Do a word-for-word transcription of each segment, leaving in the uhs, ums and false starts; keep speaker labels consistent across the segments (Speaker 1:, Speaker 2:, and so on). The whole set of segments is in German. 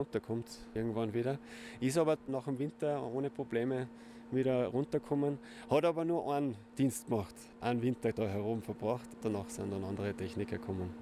Speaker 1: Da kommt es irgendwann wieder. Ist aber nach dem Winter ohne Probleme wieder runtergekommen. Hat aber nur einen Dienst gemacht, einen Winter da herum verbracht. Danach sind dann andere Techniker gekommen.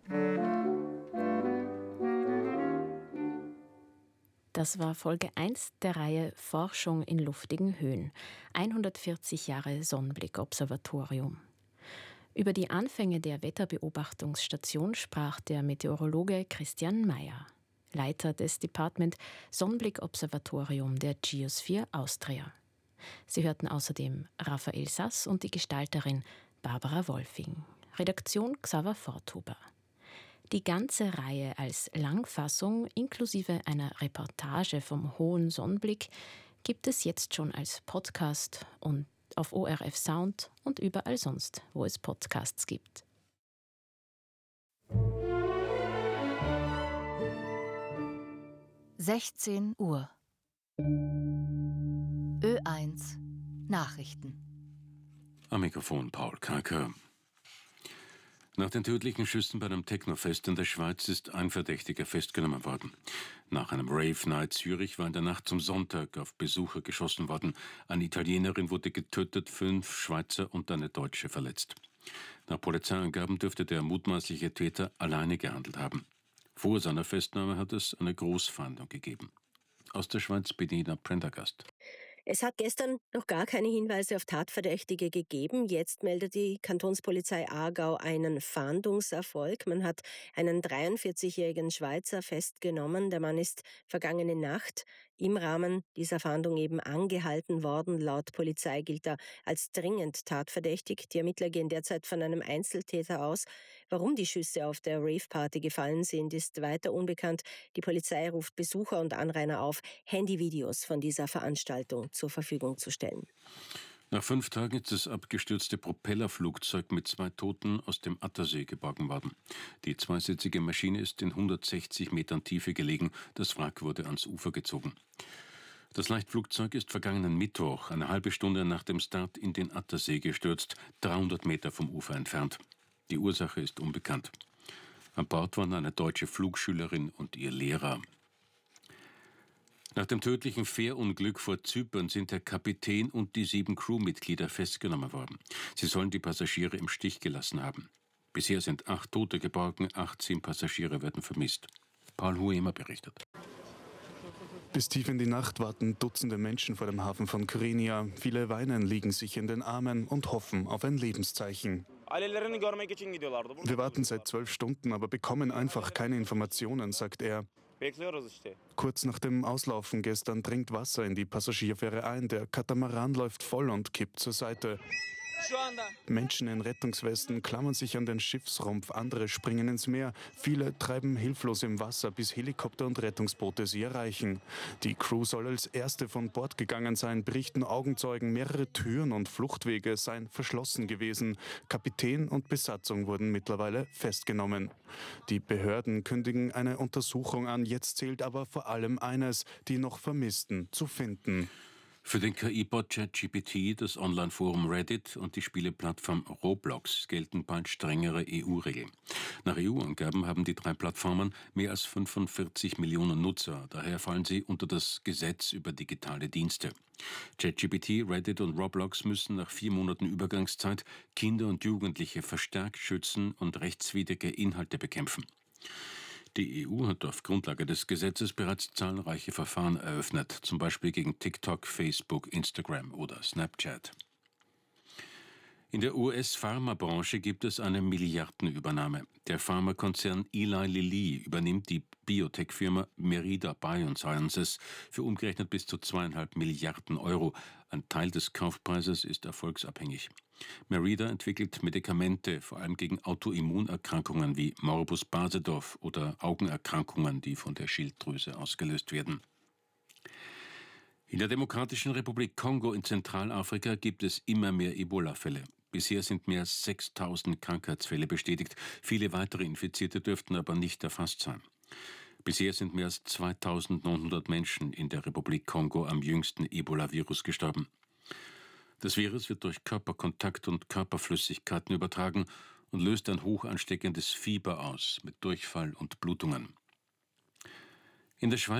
Speaker 2: Das war Folge eins der Reihe Forschung in luftigen Höhen. hundertvierzig Jahre Sonnenblick-Observatorium. Über die Anfänge der Wetterbeobachtungsstation sprach der Meteorologe Christian Mayer, Leiter des Department Sonnenblick-Observatorium der Geosphere Austria. Sie hörten außerdem Raphael Sass und die Gestalterin Barbara Wolfing. Redaktion Xaver Forthuber. Die ganze Reihe als Langfassung inklusive einer Reportage vom hohen Sonnenblick gibt es jetzt schon als Podcast und auf O R F Sound und überall sonst, wo es Podcasts gibt.
Speaker 3: sechzehn Uhr. Ö eins Nachrichten.
Speaker 4: Am Mikrofon Paul Kalker. Nach den tödlichen Schüssen bei einem Technofest in der Schweiz ist ein Verdächtiger festgenommen worden. Nach einem Rave Night Zürich war in der Nacht zum Sonntag auf Besucher geschossen worden. Eine Italienerin wurde getötet, fünf Schweizer und eine Deutsche verletzt. Nach Polizeiangaben dürfte der mutmaßliche Täter alleine gehandelt haben. Vor seiner Festnahme hat es eine Großfahndung gegeben. Aus der Schweiz Bedina Prendergast.
Speaker 5: Es hat gestern noch gar keine Hinweise auf Tatverdächtige gegeben. Jetzt meldet die Kantonspolizei Aargau einen Fahndungserfolg. Man hat einen dreiundvierzigjährigen Schweizer festgenommen. Der Mann ist vergangene Nacht im Rahmen dieser Fahndung eben angehalten worden. Laut Polizei gilt er als dringend tatverdächtig. Die Ermittler gehen derzeit von einem Einzeltäter aus. Warum die Schüsse auf der Rave-Party gefallen sind, ist weiter unbekannt. Die Polizei ruft Besucher und Anrainer auf, Handyvideos von dieser Veranstaltung zur Verfügung zu stellen.
Speaker 4: Nach fünf Tagen ist das abgestürzte Propellerflugzeug mit zwei Toten aus dem Attersee geborgen worden. Die zweisitzige Maschine ist in hundertsechzig Metern Tiefe gelegen. Das Wrack wurde ans Ufer gezogen. Das Leichtflugzeug ist vergangenen Mittwoch, eine halbe Stunde nach dem Start, in den Attersee gestürzt, dreihundert Meter vom Ufer entfernt. Die Ursache ist unbekannt. An Bord waren eine deutsche Flugschülerin und ihr Lehrer. Nach dem tödlichen Fährunglück vor Zypern sind der Kapitän und die sieben Crewmitglieder festgenommen worden. Sie sollen die Passagiere im Stich gelassen haben. Bisher sind acht Tote geborgen, achtzehn Passagiere werden vermisst. Paul Huemer berichtet.
Speaker 6: Bis tief in die Nacht warten Dutzende Menschen vor dem Hafen von Kyrenia. Viele weinen, liegen sich in den Armen und hoffen auf ein Lebenszeichen. Wir warten seit zwölf Stunden, aber bekommen einfach keine Informationen, sagt er. Kurz nach dem Auslaufen gestern dringt Wasser in die Passagierfähre ein. Der Katamaran läuft voll und kippt zur Seite. Menschen in Rettungswesten klammern sich an den Schiffsrumpf, andere springen ins Meer. Viele treiben hilflos im Wasser, bis Helikopter und Rettungsboote sie erreichen. Die Crew soll als erste von Bord gegangen sein, berichten Augenzeugen. Mehrere Türen und Fluchtwege seien verschlossen gewesen. Kapitän und Besatzung wurden mittlerweile festgenommen. Die Behörden kündigen eine Untersuchung an. Jetzt zählt aber vor allem eines, die noch Vermissten zu finden.
Speaker 4: Für den K I-Bot ChatGPT, das Online-Forum Reddit und die Spieleplattform Roblox gelten bald strengere E U-Regeln. Nach E U-Angaben haben die drei Plattformen mehr als fünfundvierzig Millionen Nutzer. Daher fallen sie unter das Gesetz über digitale Dienste. ChatGPT, Reddit und Roblox müssen nach vier Monaten Übergangszeit Kinder und Jugendliche verstärkt schützen und rechtswidrige Inhalte bekämpfen. Die E U hat auf Grundlage des Gesetzes bereits zahlreiche Verfahren eröffnet, zum Beispiel gegen TikTok, Facebook, Instagram oder Snapchat. In der U S-Pharmabranche gibt es eine Milliardenübernahme. Der Pharmakonzern Eli Lilly übernimmt die Biotech-Firma Merida Biosciences für umgerechnet bis zu zweieinhalb Milliarden Euro. Ein Teil des Kaufpreises ist erfolgsabhängig. Merida entwickelt Medikamente, vor allem gegen Autoimmunerkrankungen wie Morbus Basedorf oder Augenerkrankungen, die von der Schilddrüse ausgelöst werden. In der Demokratischen Republik Kongo in Zentralafrika gibt es immer mehr Ebola-Fälle. Bisher sind mehr als sechstausend Krankheitsfälle bestätigt. Viele weitere Infizierte dürften aber nicht erfasst sein. Bisher sind mehr als zweitausendneunhundert Menschen in der Republik Kongo am jüngsten Ebola-Virus gestorben. Das Virus wird durch Körperkontakt und Körperflüssigkeiten übertragen und löst ein hoch ansteckendes Fieber aus mit Durchfall und Blutungen. In der Schweiz